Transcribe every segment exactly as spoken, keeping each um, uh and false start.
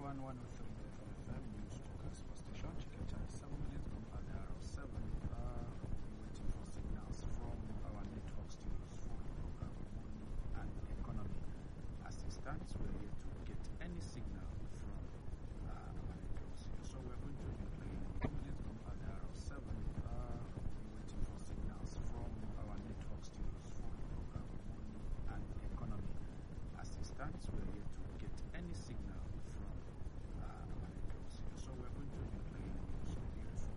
one one oh three F M News Focus for station. Chicken time seven minutes from the hour of seven. Uh, we're waiting for signals from our network studios for the program Money and Economy. As it stands, we're yet to get any signal from uh, our network studios. So we're going to be playing two minutes from the hour of seven. Uh, we're waiting for signals from our network studios for the program Money and Economy. As it stands, we're yet to get any signal from uh, our network studios. So we're going to be playing some beautiful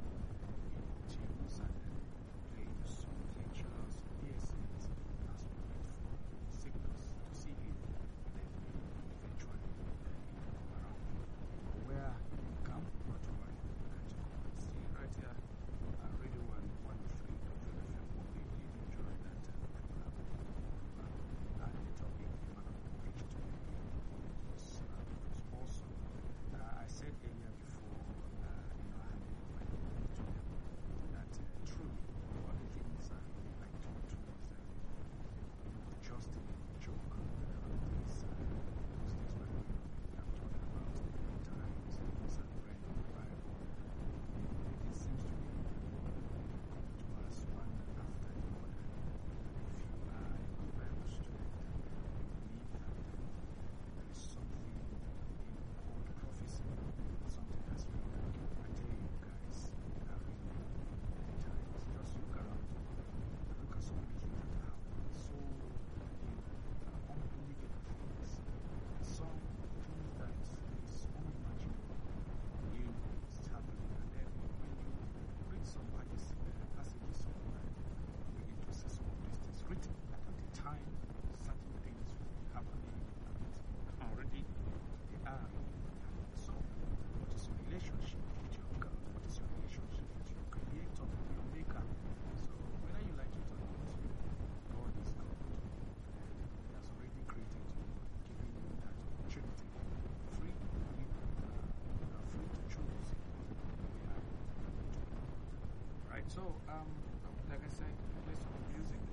tunes and then playing some features, P S As, as we wait for signals to see if they will eventually come around. Where you come, not to worry, you can check out and see right here. Uh, Radio one one oh three F M will be enjoying that uh, program. Uh, and the topic you want to reach to was, uh, was also, uh, I said earlier before, uh, you know, I handed over to them that uh, truly all the things I, I talked to was uh, you know, just a joke. Uh, these, uh, those things were going on. I'm talking about the times, things I've read in the Bible. It seems to be coming to us one after the other. If you are a good Bible student, you believe that there is something in called prophecy, something that's really working. I tell you guys, are really many times. Just look around, look at some of the things that happen. So, you know, unbelievable things. Some things that is unimaginable. You know, it's happening. And then when you read some passages, passages of the Bible, you begin to see some of these things written at the time, certain things will be happening, and already they are happening. So, what is your relationship with your God? What is your relationship with your Creator, your Maker? So, whether you like it or not, God is God. He has already created you, giving you that opportunity. Free, you are free to choose where you are going to go. Right, so, um, like I said, play some music.